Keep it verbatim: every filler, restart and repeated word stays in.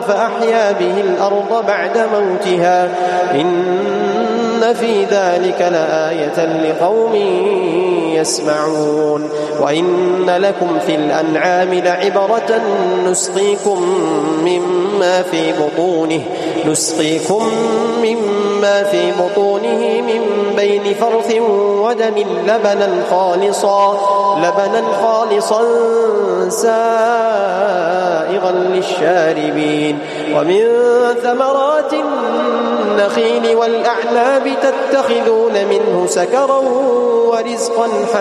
فأحيا به الأرض بعد موتها إن في ذلك لآية لقوم يسمعون. وإن لكم في الأنعام لعبرة نسقيكم مما في بطونه نسقيكم مما في بطونه من بين فرث ودم لبنا خالصا لبنا خالصا سائغا للشاربين ومن ثمرات النخيل والأعناب تتخذون منه سكرا ورزقا حسنا